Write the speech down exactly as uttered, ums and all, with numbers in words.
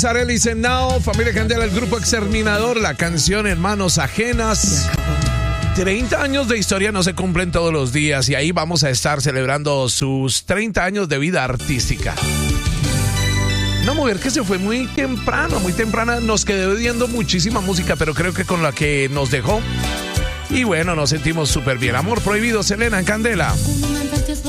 Sareli Senao, familia Candela, el grupo Exterminador, la canción En Manos Ajenas. treinta años de historia no se cumplen todos los días y ahí vamos a estar celebrando sus treinta años de vida artística. Una mujer que se fue muy temprano, muy temprana, nos quedó viendo muchísima música, pero creo que con la que nos dejó. Y bueno, nos sentimos súper bien. Amor Prohibido, Selena en Candela.